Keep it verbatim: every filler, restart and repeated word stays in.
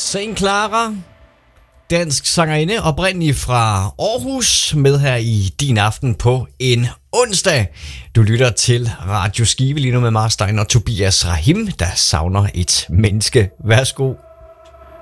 Saint Clara, dansk sangerinde, oprindelig fra Aarhus, med her i Din Aften på en onsdag. Du lytter til Radio Skive lige nu med Marstein og Tobias Rahim, der savner et menneske. Værsgo.